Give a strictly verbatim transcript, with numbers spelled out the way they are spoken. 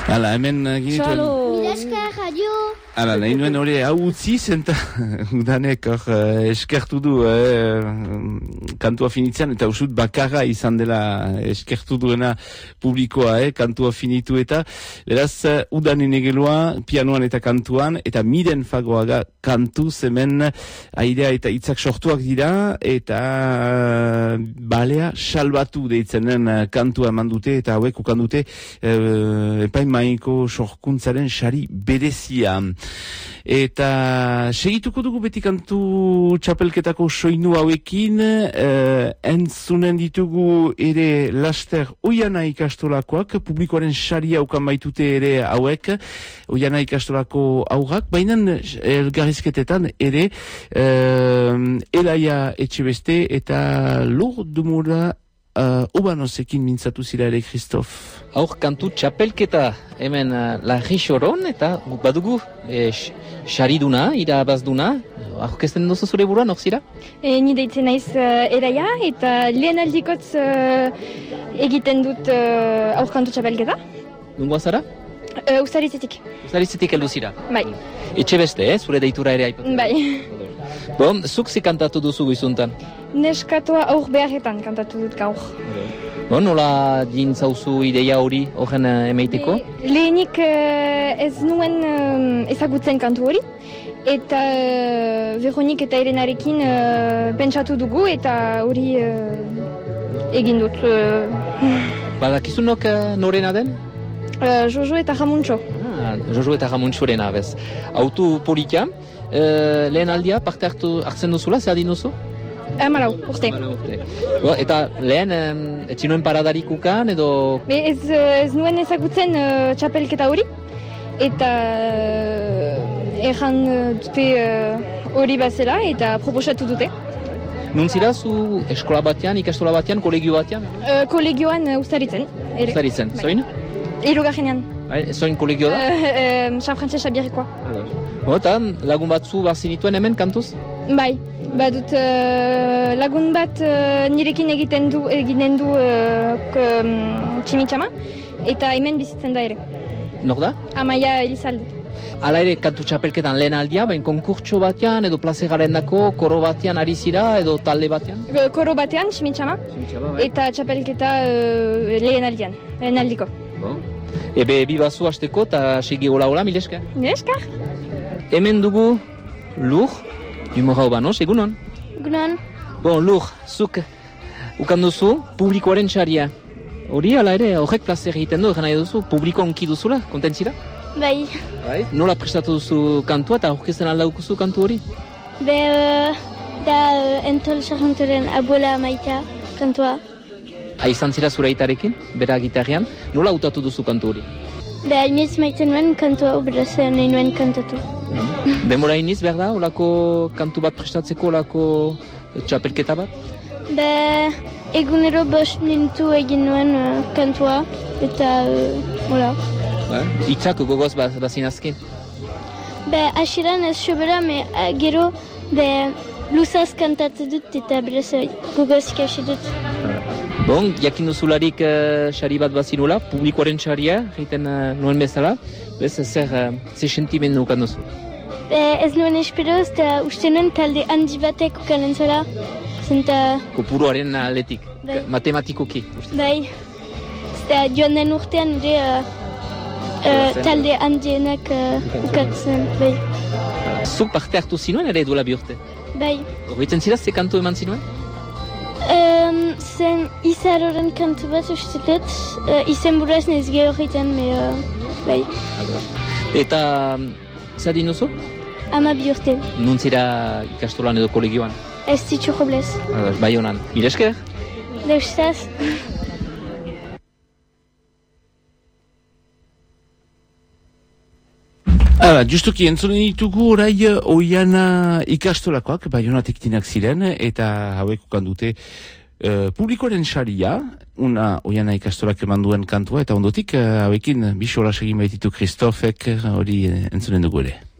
Hala, hemen ginituen... Milaska, radio! Hala, nahi nuen hori hau utzi zenta udanek hor uh, eskertu du eh, kantua finitzean, eta usut bakarra izan dela eskertu duena publikoa, eh, kantua finitu eta beraz uh, udanen egelua pianoan eta kantuan, eta miren fagoaga kantu zemen airea eta hitzak sortuak dira, eta uh, balea salbatu deitzenen uh, kantua eman dute, eta hauek ukan dute uh, epaimaiko sorkuntzaren sari berezia. Eta segituko dugu beti kantu txapelketako soinu hauekin, eh, entzunen ditugu ere laster Oiana ikastolakoak, publikoaren saria ukan baitute ere hauek, Oiana ikastolako aurrak, baina elgarrizketetan ere eh, Elaia Etxebeste eta Lur Dumura Uh, Obanozekin mintzatu zira ere, Christoph. Aur kantu txapelketa hemen uh, Larri Xoron, eta badugu e, xariduna, irabazduna. Aurkezten duzu zure buruan, hor zira? E, ni deitzen naiz uh, eraia, eta lehen aldikotz uh, egiten dut uh, aur kantu txapelketa. Nungoa zara? Uh, Usaritzetik. Usaritzetik heldu zira? Bai. Etxe beste, eh? Zure deitura ere aipatu. Bai. Bon, zuk zi kantatu duzu guizuntan? Neskatoa aur beharretan kantatu dut gaur. Bon, nola dintzauzu ideia hori horren uh, emeiteko? Le, lehenik uh, ez nuen uh, ezagutzen kantu hori, eta uh, Veronik eta Erenarekin uh, pentsatu dugu, eta hori uh, egin dut. Uh. Badakizunok uh, norena den? Uh, Jojo eta Ramuntxo. Ah, Jojo eta Ramuntxorena, bez. Autu politia, uh, lehen aldia parte hartu, hartzen duzula, zer adin duzu? Amalau, urte. Bo, eta lehen, um, etxinuen paradarik ukan, edo... Be, ez, ez nuen ezagutzen uh, txapelketa hori, eta uh, erran uh, dute hori uh, bazela, eta proposatu dute. Nuntzira zu eskola batean, ikastola batean, kolegio batean? Uh, kolegioan uh, Uztaritzen. Uztaritzen, bai. Zoin? Hirugarrenean. Bai, zoin kolegio da? Uh, uh, San Frantses Xabierrekoa. Bo, eta lagun batzu bazinituen hemen kantuz? Bai. Badut uh, lagun bat uh, nirekin egiten du egiten du uh, um, tximitzama, eta hemen bizitzen da ere. Nor da? Amaia Elizalde. Hala ere, kantu txapelketan lehen aldia, bain konkurtso batean, edo plazegaren dako, koro batean ari zira, edo talde batean? Koro batean, tximitzama, bai. Eta txapelketa uh, lehen aldian, lehen aldiko. Bon. Ebe, bi bazu hasteko, eta segi hola hola, mileska? Mileska. Hemen dugu Lur, Dumura Obanoz, egunon? Egunon. Bon, Lur, zuk ukan duzu publikoaren txaria. Hori, ala ere, horrek plazer egiten du, gana duzu, publiko onki duzula, kontentzira? Bai. Bai. Nola prestatu duzu kantua, eta aurkezten aldaukuzu kantu hori? Be, uh, da uh, Entol Sarrantoren abuela maita kantua. Ha, izan zira zure aitarekin, bera gitarrean, nola hautatu duzu kantu hori? Be, hainitz maiten nuen kantua, beraz nahi nuen kantatu. Demora iniz, behar da, olako kantu bat prestatzeko, olako txapelketa bat? Be, egunero bost minutu egin nuen uh, kantua, eta, uh, hola. Ba, itzak gogoz bazin azken? Be, asiran ez sobera, me uh, gero, be, luzaz kantatzen dut, eta beraz gogoz ikasi dut. Bon, jakin duzularik xari uh, bat bazinula, publikoaren xaria, egiten uh, nuen bezala, bez, zer, uh, zer sentimendu ukan duzu? Be, ez nuen espero, eta uste nuen talde handi batek ukanen zela, zenta... Kopuruaren aldetik, bai. Matematikoki. Uste. Bai, eta joan den urtean ere uh, uh, talde handienak uh, ukatzen, bai. Zuk parte hartu zinuen ere duela bi urte? Bai. Horretzen zira, ze kantu eman zinuen? Um, zen izaroren kantu bat uste dut, uh, izen buraz nez geho horretan, uh, bai. Eta, zer din duzu? Ama bi urte. Nuntzira ikastolan edo kolegioan? Ez ditxu joblez. Bai honan. Mil esker? Deustaz. Hala, justuki entzunen ditugu orai Oiana ikastolakoak, Baionatik tinak ziren, eta hauek ukan dute uh, publikoaren saria, una Oiana ikastolak eman duen kantua, eta ondotik uh, hauekin bisola segin baititu Christophek hori uh, entzunen dugu ere.